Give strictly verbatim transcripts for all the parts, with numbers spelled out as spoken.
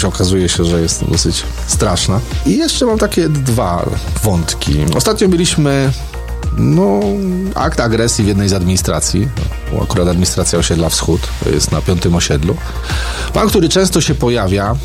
rzeczywistość okazuje się, że jest dosyć straszna. I jeszcze mam takie dwa wątki. Ostatnio mieliśmy no, akt agresji w jednej z administracji. Akurat administracja osiedla Wschód, to jest na piątym osiedlu. Pan, który często się pojawia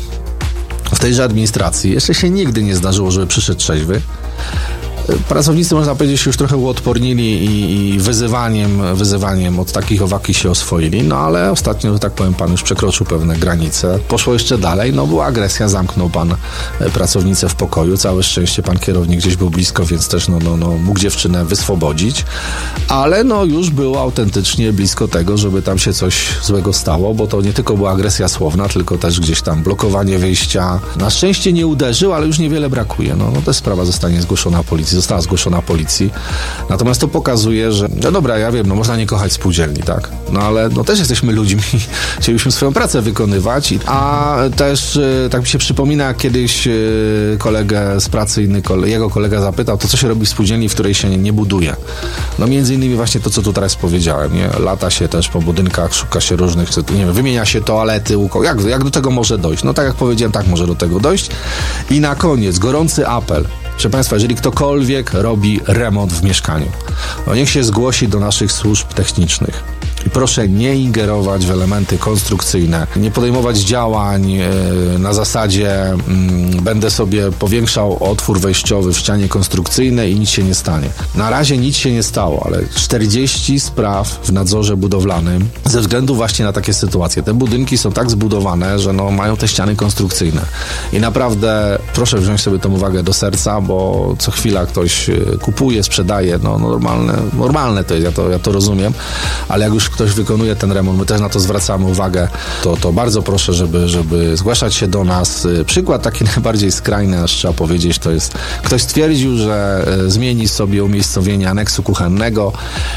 w tejże administracji, jeszcze się nigdy nie zdarzyło, żeby przyszedł trzeźwy. Pracownicy, można powiedzieć, już trochę uodpornili i, i wyzywaniem, wyzywaniem od takich owaki się oswoili, no ale ostatnio, że tak powiem, pan już przekroczył pewne granice. Poszło jeszcze dalej, no była agresja, zamknął pan pracownicę w pokoju. Całe szczęście pan kierownik gdzieś był blisko, więc też no, no, no, mógł dziewczynę wyswobodzić, ale no już było autentycznie blisko tego, żeby tam się coś złego stało, bo to nie tylko była agresja słowna, tylko też gdzieś tam blokowanie wyjścia. Na szczęście nie uderzył, ale już niewiele brakuje. No, no też sprawa zostanie zgłoszona policji. Została zgłoszona policji. Natomiast to pokazuje, że no dobra, ja wiem, no można nie kochać spółdzielni, tak? No ale no też jesteśmy ludźmi. Chcielibyśmy swoją pracę wykonywać. A też tak mi się przypomina, jak kiedyś kolegę z pracy, inny kole, jego kolega zapytał, to co się robi w spółdzielni, w której się nie, nie buduje? No między innymi właśnie to, co tu teraz powiedziałem, nie? Lata się też po budynkach, szuka się różnych, nie wiem, wymienia się toalety, jak, jak do tego może dojść? No tak jak powiedziałem, tak może do tego dojść. I na koniec gorący apel. Proszę Państwa, jeżeli ktokolwiek robi remont w mieszkaniu, no niech się zgłosi do naszych służb technicznych. I proszę nie ingerować w elementy konstrukcyjne, nie podejmować działań yy, na zasadzie yy, będę sobie powiększał otwór wejściowy w ścianie konstrukcyjnej i nic się nie stanie. Na razie nic się nie stało, ale czterdzieści spraw w nadzorze budowlanym ze względu właśnie na takie sytuacje. Te budynki są tak zbudowane, że no, mają te ściany konstrukcyjne. I naprawdę proszę wziąć sobie tę uwagę do serca, bo co chwila ktoś kupuje, sprzedaje, no normalne, normalne to jest, ja to, ja to rozumiem, ale jak już ktoś wykonuje ten remont, my też na to zwracamy uwagę, to, to bardzo proszę, żeby, żeby zgłaszać się do nas. Przykład taki najbardziej skrajny, aż trzeba powiedzieć, to jest, ktoś stwierdził, że zmieni sobie umiejscowienie aneksu kuchennego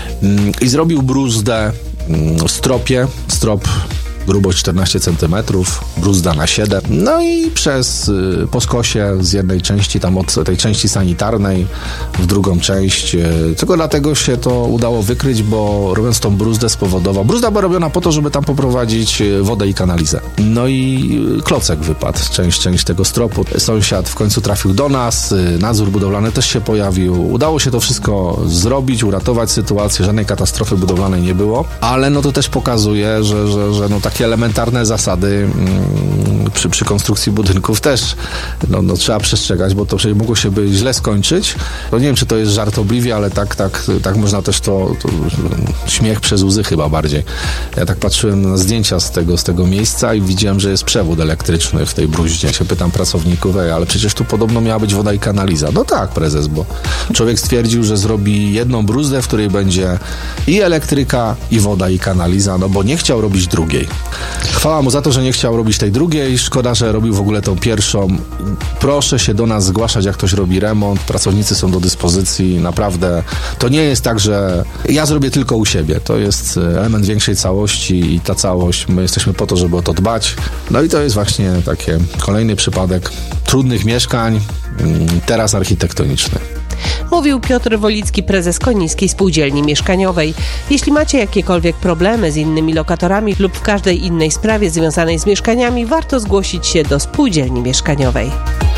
i zrobił bruzdę w stropie, strop grubość czternaście centymetrów, bruzda na siedem. No i przez y, po skosie z jednej części, tam od tej części sanitarnej w drugą część. Y, tylko dlatego się to udało wykryć, bo robiąc tą bruzdę spowodował. Bruzda była robiona po to, żeby tam poprowadzić y, wodę i kanalizę. No i y, klocek wypadł, część, część tego stropu. Sąsiad w końcu trafił do nas, y, nadzór budowlany też się pojawił. Udało się to wszystko zrobić, uratować sytuację, żadnej katastrofy budowlanej nie było, ale no to też pokazuje, że, że, że no tak takie elementarne zasady mm, przy, przy konstrukcji budynków też no, no, trzeba przestrzegać, bo to przecież mogło się by źle skończyć. No nie wiem, czy to jest żartobliwie, ale tak, tak, tak można też to, to śmiech przez łzy chyba bardziej. Ja tak patrzyłem na zdjęcia z tego, z tego miejsca i widziałem, że jest przewód elektryczny w tej bruździe. Ja się pytam pracowników, ej, ale przecież tu podobno miała być woda i kanaliza. No tak, prezes, bo człowiek stwierdził, że zrobi jedną bruzdę, w której będzie i elektryka, i woda, i kanaliza, no bo nie chciał robić drugiej. Chwała mu za to, że nie chciał robić tej drugiej. Szkoda, że robił w ogóle tą pierwszą. Proszę się do nas zgłaszać, jak ktoś robi remont. Pracownicy są do dyspozycji. Naprawdę to nie jest tak, że ja zrobię tylko u siebie. To jest element większej całości i ta całość, my jesteśmy po to, żeby o to dbać. No i to jest właśnie taki kolejny przypadek trudnych mieszkań, teraz architektoniczny. Mówił Piotr Wolicki, prezes Konińskiej Spółdzielni Mieszkaniowej. Jeśli macie jakiekolwiek problemy z innymi lokatorami lub w każdej innej sprawie związanej z mieszkaniami, warto zgłosić się do Spółdzielni Mieszkaniowej.